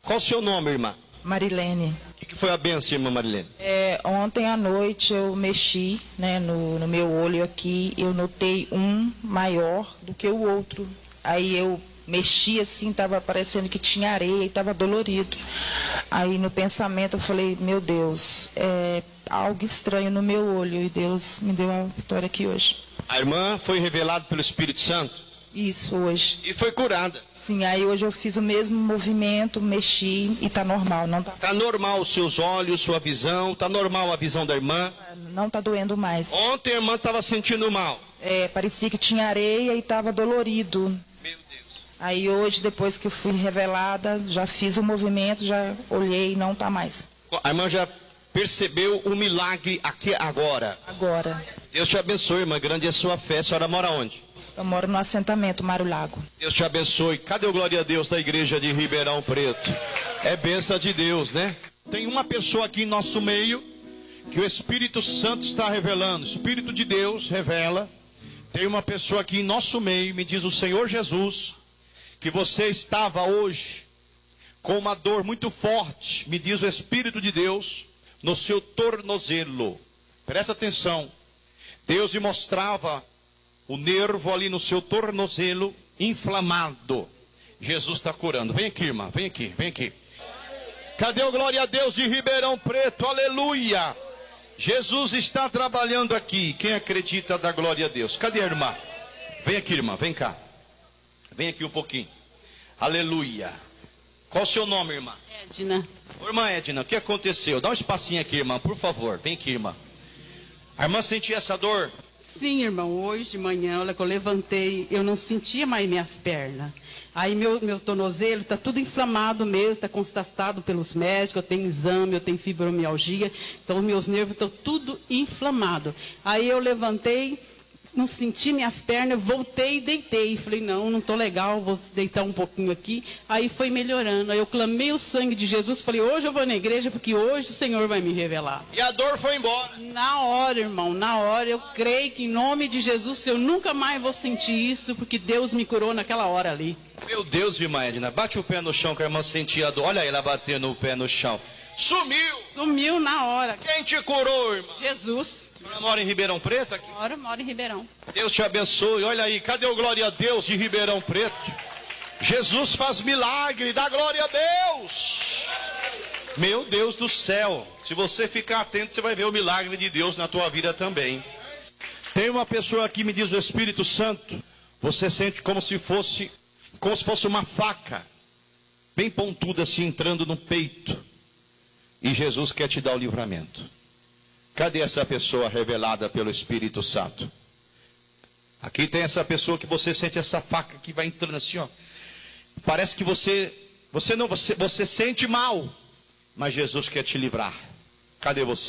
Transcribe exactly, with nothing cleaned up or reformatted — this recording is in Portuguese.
Qual o seu nome, irmã? Marilene. O que, que foi a bênção, irmã Marilene? É, ontem à noite eu mexi, né, no, no meu olho aqui, eu notei um maior do que o outro. Aí eu mexi assim, estava parecendo que tinha areia e estava dolorido. Aí no pensamento eu falei, meu Deus, é algo estranho no meu olho, e Deus me deu a vitória aqui hoje. A irmã foi revelada pelo Espírito Santo? Isso, hoje. E foi curada? Sim, aí hoje eu fiz o mesmo movimento, mexi e tá normal, não tá... Tá normal os seus olhos, sua visão, tá normal a visão da irmã? Não tá doendo mais. Ontem a irmã estava sentindo mal? É, parecia que tinha areia e estava dolorido. Meu Deus. Aí hoje, depois que eu fui revelada, já fiz o movimento, já olhei e não tá mais. A irmã já percebeu o milagre aqui agora? Agora. Deus te abençoe, irmã, grande é a sua fé. A senhora mora onde? Eu moro no assentamento Mário Lago. Deus te abençoe. Cadê o glória a Deus da igreja de Ribeirão Preto? É bênção de Deus, né? Tem uma pessoa aqui em nosso meio que o Espírito Santo está revelando. O Espírito de Deus revela. Tem uma pessoa aqui em nosso meio, me diz o Senhor Jesus, que você estava hoje com uma dor muito forte, me diz o Espírito de Deus, no seu tornozelo. Presta atenção. Deus lhe mostrava o nervo ali no seu tornozelo inflamado. Jesus está curando. Vem aqui, irmã. Vem aqui, vem aqui. Cadê o glória a Deus de Ribeirão Preto? Aleluia. Jesus está trabalhando aqui. Quem acredita dá glória a Deus. Cadê a irmã? Vem aqui, irmã. Vem cá. Vem aqui um pouquinho. Aleluia. Qual o seu nome, irmã? Edna. Ô, irmã Edna, o que aconteceu? Dá um espacinho aqui, irmã, por favor. Vem aqui, irmã. A irmã sentia essa dor? Sim, irmão, hoje de manhã, olha que eu levantei, eu não sentia mais minhas pernas. Aí meu, meu tornozelo está tudo inflamado mesmo, está constatado pelos médicos, eu tenho exame, eu tenho fibromialgia, então meus nervos estão tudo inflamados. Aí eu levantei, não senti minhas pernas, voltei e deitei. Falei, não, não estou legal, vou deitar um pouquinho aqui. Aí foi melhorando. Aí eu clamei o sangue de Jesus, falei, hoje eu vou na igreja, porque hoje o Senhor vai me revelar. E a dor foi embora? Na hora, irmão, na hora. Eu creio que em nome de Jesus, eu nunca mais vou sentir isso, porque Deus me curou naquela hora ali. Meu Deus, irmã Edna, bate o pé no chão que a irmã sentia a dor. Olha aí, ela batendo o pé no chão. Sumiu! Sumiu na hora. Quem te curou, irmã? Jesus. Você mora em Ribeirão Preto? Aqui? Moro, moro em Ribeirão. Deus te abençoe. Olha aí, cadê o glória a Deus de Ribeirão Preto? Jesus faz milagre, dá glória a Deus. Meu Deus do céu. Se você ficar atento, você vai ver o milagre de Deus na tua vida também. Tem uma pessoa aqui, me diz o Espírito Santo. Você sente como se fosse, como se fosse uma faca, bem pontuda assim, entrando no peito. E Jesus quer te dar o livramento. Cadê essa pessoa revelada pelo Espírito Santo? Aqui tem essa pessoa que você sente essa faca que vai entrando assim, ó. Parece que você, você não, você, você sente mal, mas Jesus quer te livrar. Cadê você?